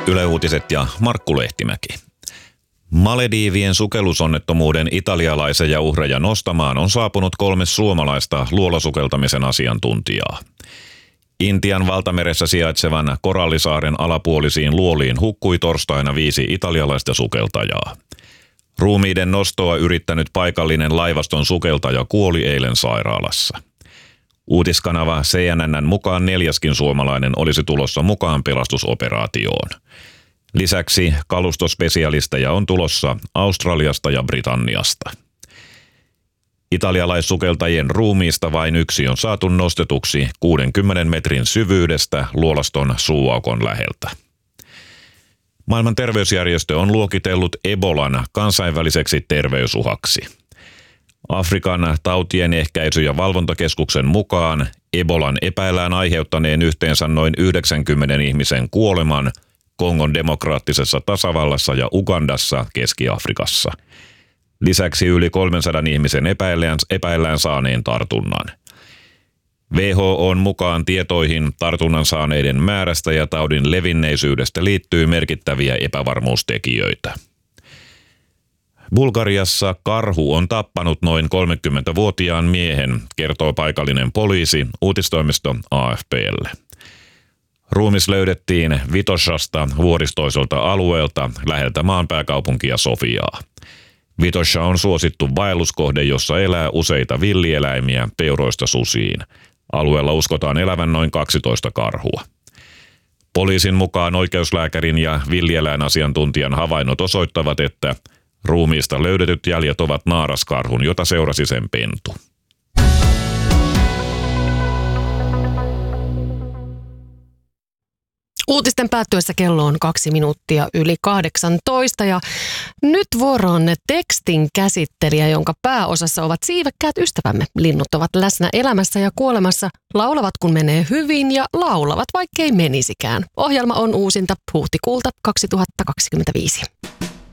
Yle Uutiset ja Markku Lehtimäki. Malediivien sukellusonnettomuuden italialaisia uhreja nostamaan on saapunut 3 suomalaista luolasukeltamisen asiantuntijaa. Intian valtameressä sijaitsevan Korallisaaren alapuolisiin luoliin hukkui torstaina 5 italialaista sukeltajaa. Ruumiiden nostoa yrittänyt paikallinen laivaston sukeltaja kuoli eilen sairaalassa. Uutiskanava CNN:n mukaan 4. suomalainen olisi tulossa mukaan pelastusoperaatioon. Lisäksi kalustospesialisteja on tulossa Australiasta ja Britanniasta. Italialaissukeltajien ruumiista vain yksi on saatu nostetuksi 60 metrin syvyydestä luolaston suuaukon läheltä. Maailman terveysjärjestö on luokitellut Ebolan kansainväliseksi terveysuhaksi. Afrikan tautien ehkäisy- ja valvontakeskuksen mukaan Ebolan epäillään aiheuttaneen yhteensä noin 90 ihmisen kuoleman Kongon demokraattisessa tasavallassa ja Ugandassa Keski-Afrikassa. Lisäksi yli 300 ihmisen epäillään saaneen tartunnan. WHO:n mukaan tietoihin tartunnan saaneiden määrästä ja taudin levinneisyydestä liittyy merkittäviä epävarmuustekijöitä. Bulgariassa karhu on tappanut noin 30-vuotiaan miehen, kertoo paikallinen poliisi uutistoimisto AFP:lle. Ruumis löydettiin Vitošasta vuoristoiselta alueelta läheltä maan pääkaupunkia Sofiaa. Vitoša on suosittu vaelluskohde, jossa elää useita villieläimiä peuroista susiin. Alueella uskotaan elävän noin 12 karhua. Poliisin mukaan oikeuslääkärin ja villieläinasiantuntijan havainnot osoittavat, että ruumiista löydetyt jäljet ovat naaraskarhun, jota seurasi sen pentu. Uutisten päättyessä kello on 2 minuuttia yli 18 ja nyt vuoroon tekstin käsittelijä, jonka pääosassa ovat siivekkäät ystävämme. Linnut ovat läsnä elämässä ja kuolemassa, laulavat kun menee hyvin ja laulavat vaikkei menisikään. Ohjelma on uusinta huhtikuulta 2025.